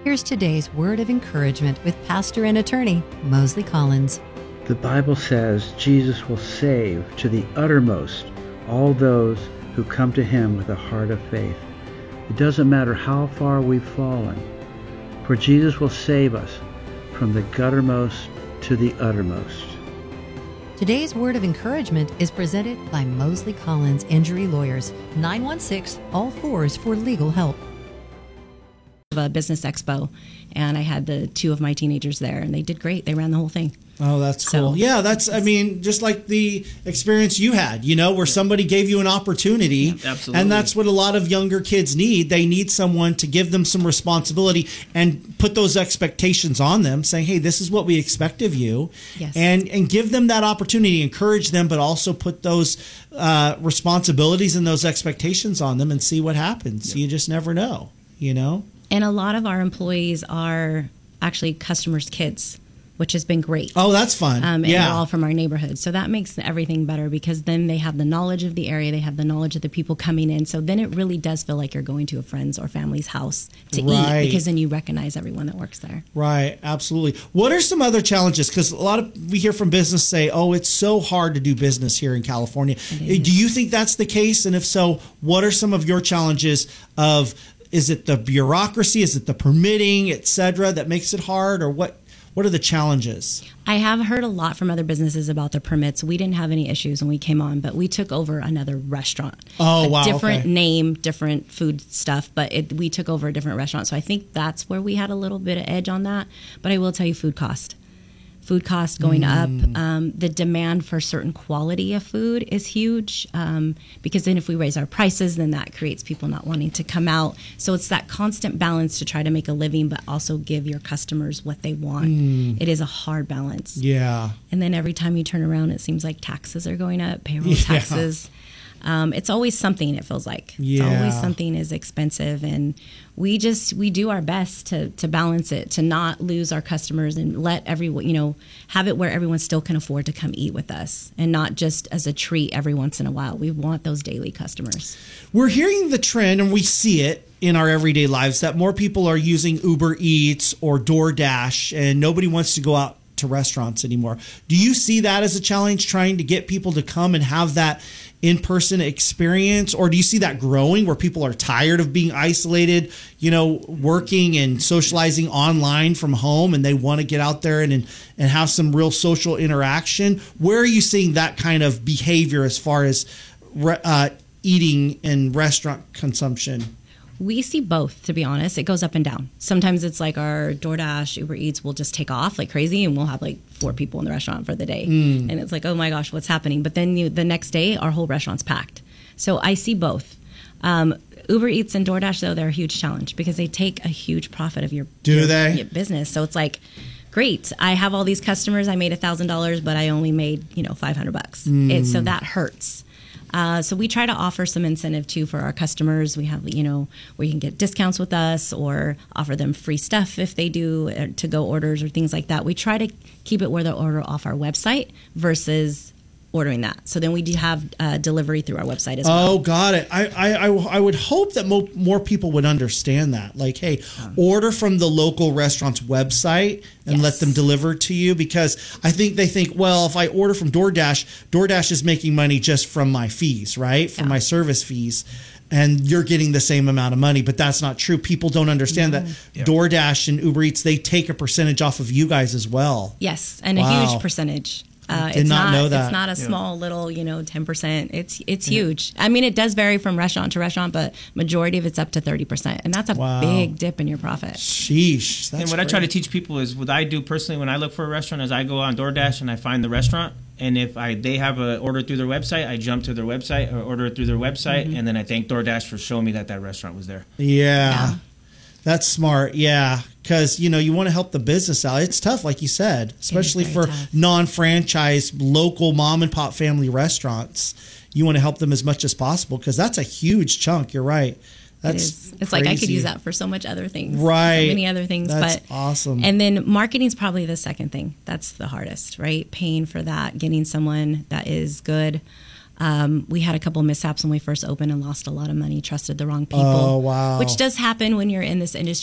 Here's today's word of encouragement with pastor and attorney Mosley Collins. The Bible says Jesus will save to the uttermost all those who come to him with a heart of faith. It doesn't matter how far we've fallen, for Jesus will save us from the guttermost to the uttermost. Today's word of encouragement is presented by Mosley Collins Injury Lawyers, 916 all fours for legal help. A business expo, and I had the two of my teenagers there, and they did great. They ran the whole thing. Oh, that's cool. Yeah, that's, I mean, just like the experience you had, you know, where somebody gave you an opportunity. Yeah, absolutely. And that's what a lot of younger kids need. They need someone to give them some responsibility and put those expectations on them, saying, hey, this is what we expect of you. Yes. And give them that opportunity, encourage them, but also put those responsibilities and those expectations on them and see what happens. Yep. You just never know, you know? And a lot of our employees are actually customers' kids, which has been great. Oh, that's fun. And they're all from our neighborhood. So that makes everything better because then they have the knowledge of the area. They have the knowledge of the people coming in. So then it really does feel like you're going to a friend's or family's house to eat because then you recognize everyone that works there. Right. Absolutely. What are some other challenges? Because we hear from business say, oh, it's so hard to do business here in California. Do you think that's the case? And if so, what are some of your challenges is it the bureaucracy? Is it the permitting, et cetera, that makes it hard? Or what are the challenges? I have heard a lot from other businesses about the permits. We didn't have any issues when we came on, but we took over another restaurant. Oh, wow. Different name, different food stuff, but we took over a different restaurant. So I think that's where we had a little bit of edge on that. But I will tell you food cost. Food costs going up. The demand for certain quality of food is huge because then if we raise our prices, then that creates people not wanting to come out. So it's that constant balance to try to make a living, but also give your customers what they want. It is a hard balance. Yeah. And then every time you turn around, it seems like taxes are going up, payroll taxes. It's always something, it feels like. Yeah. It's always something is expensive. And we do our best to balance it, to not lose our customers and let everyone, have it where everyone still can afford to come eat with us and not just as a treat every once in a while. We want those daily customers. We're hearing the trend, and we see it in our everyday lives, that more people are using Uber Eats or DoorDash, and nobody wants to go out to restaurants anymore. Do you see that as a challenge, trying to get people to come and have that in-person experience? Or do you see that growing where people are tired of being isolated, working and socializing online from home, and they want to get out there and have some real social interaction? Where are you seeing that kind of behavior as far as eating and restaurant consumption? We see both, to be honest. It goes up and down. Sometimes it's like our DoorDash, Uber Eats will just take off like crazy and we'll have like 4 people in the restaurant for the day. And it's like, oh my gosh, what's happening? But then the next day, our whole restaurant's packed. So I see both. Uber Eats and DoorDash, though, they're a huge challenge because they take a huge profit of your business. So it's like, great, I have all these customers. I made $1,000, but I only made, $500. So that hurts. So we try to offer some incentive too for our customers. We have, where you can get discounts with us or offer them free stuff if they do to-go orders or things like that. We try to keep it where they order off our website versus ordering that. So then we do have delivery through our website as well. Oh, got it. I would hope that more people would understand that. Like, hey, order from the local restaurant's website and let them deliver to you, because I think they think, well, if I order from DoorDash is making money just from my fees, right? From my service fees. And you're getting the same amount of money, but that's not true. People don't understand that DoorDash and Uber Eats, they take a percentage off of you guys as well. Yes, and a huge percentage. Did not know that. It's not a small little, 10%. It's huge. I mean, it does vary from restaurant to restaurant, but majority of it's up to 30%. And that's a big dip in your profit. Sheesh. And what I try to teach people is what I do personally when I look for a restaurant is I go on DoorDash and I find the restaurant. And if they have an order through their website, I jump to their website or order it through their website. And then I thank DoorDash for showing me that restaurant was there. Yeah. That's smart, because you want to help the business out. It's tough, like you said, especially for non-franchise, local mom and pop family restaurants. You want to help them as much as possible because that's a huge chunk. You're right. It's like I could use that for so much other things, right? So many other things. That's awesome. And then marketing is probably the second thing. That's the hardest, right? Paying for that, getting someone that is good. We had a couple of mishaps when we first opened and lost a lot of money, trusted the wrong people. Oh, wow. Which does happen when you're in this industry.